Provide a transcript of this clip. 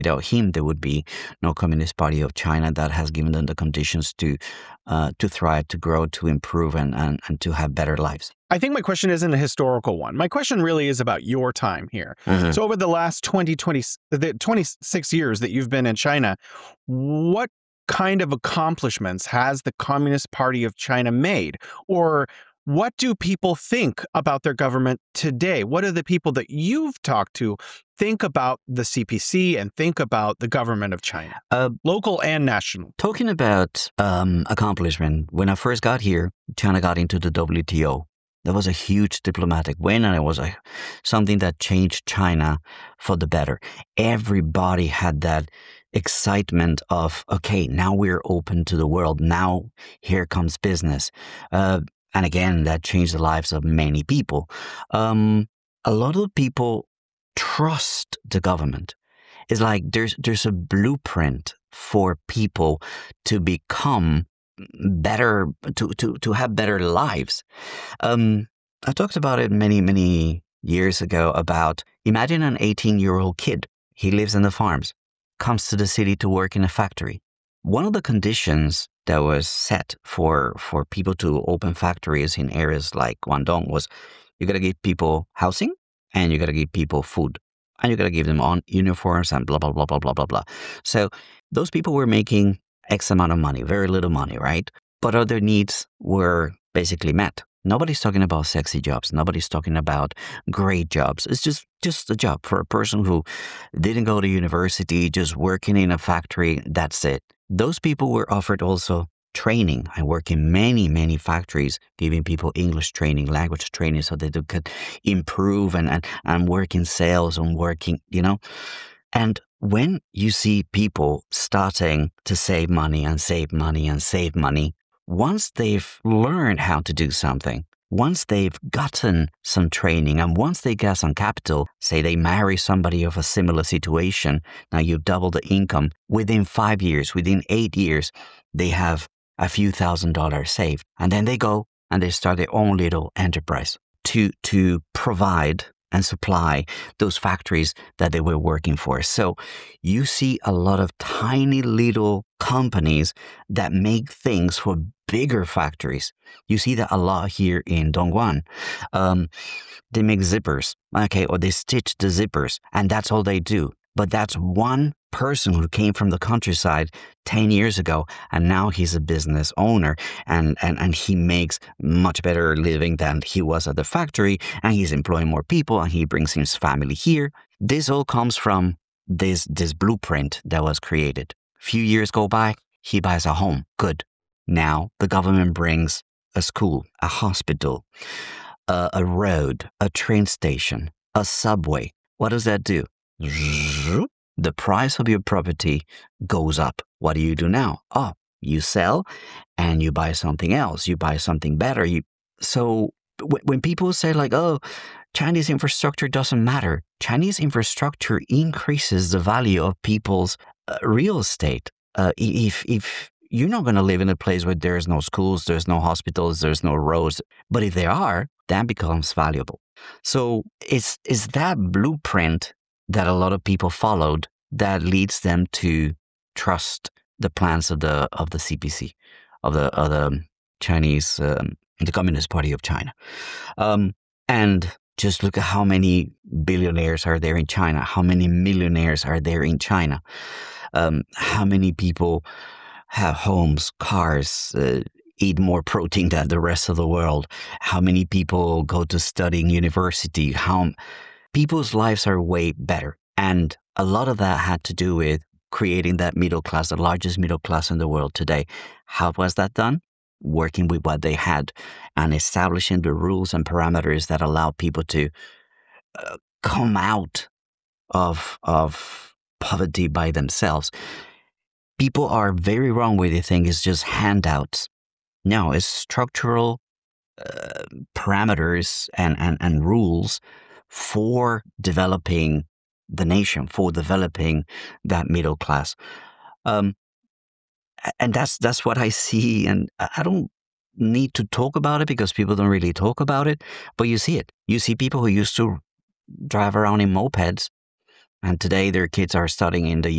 without him, there would be no Communist Party of China that has given them the conditions to thrive, to grow, to improve, and to have better lives. I think my question isn't a historical one. My question really is about your time here. Mhm. So over the last 26 years that you've been in China, what kind of accomplishments has the Communist Party of China made? Or what do people think about their government today? What do the people that you've talked to think about the CPC and think about the government of China, local and national? Talking about accomplishment, when I first got here, China got into the WTO. That was a huge diplomatic win, and it was something that changed China for the better. Everybody had that excitement of, okay, now we're open to the world. Now here comes business. And again, that changed the lives of many people. A lot of people trust the government. It's like there's a blueprint for people to become better, to have better lives. I talked about it many years ago about, imagine an 18-year-old kid. He lives in the farms, comes to the city to work in a factory. One of the conditions that was set for people to open factories in areas like Guangdong was you got to give people housing and you got to give people food. And you got to give them on uniforms and blah, blah, blah, blah, blah, blah, blah. So those people were making X amount of money, very little money, right? But other needs were basically met. Nobody's talking about sexy jobs. Nobody's talking about great jobs. It's just a job for a person who didn't go to university, just working in a factory. That's it. Those people were offered also training. I work in many factories, giving people English training, language training, so that they could improve and work in sales and working, And when you see people starting to save money and save money and save money, once they've learned how to do something, once they've gotten some training, and once they get some capital, say they marry somebody of a similar situation, now you double the income. Within 5 years, within 8 years, they have a few $1,000s saved. And then they go and they start their own little enterprise to provide and supply those factories that they were working for. So you see a lot of tiny little companies that make things for bigger factories. You see that a lot here in Dongguan. They make zippers, okay, or they stitch the zippers, and that's all they do. But that's one person who came from the countryside 10 years ago, and now he's a business owner, and he makes much better living than he was at the factory, and he's employing more people, and he brings his family here. This all comes from this blueprint that was created. Few years go by, he buys a home. Good. Now the government brings a school, a hospital, a road, a train station, a subway. What does that do? The price of your property goes up. What do you do now? Oh, you sell and you buy something else. You buy something better. So when people say like, oh, Chinese infrastructure doesn't matter, Chinese infrastructure increases the value of people's real estate. If you're not going to live in a place where there's no schools, there's no hospitals, there's no roads, but if there are, that becomes valuable. So it's that blueprint that a lot of people followed that leads them to trust the plans of the CPC, of the Chinese, the Communist Party of China. And just look at how many billionaires are there in China, how many millionaires are there in China, how many people have homes, cars, eat more protein than the rest of the world, how many people go to study in university, how people's lives are way better. And a lot of that had to do with creating that middle class, the largest middle class in the world today. How was that done? Working with what they had and establishing the rules and parameters that allow people to come out of poverty by themselves. People are very wrong when they think it's just handouts. No, it's structural parameters and rules for developing the nation, for developing that middle class. And that's what I see. And I don't need to talk about it because people don't really talk about it, but you see it. You see people who used to drive around in mopeds, and today their kids are studying in the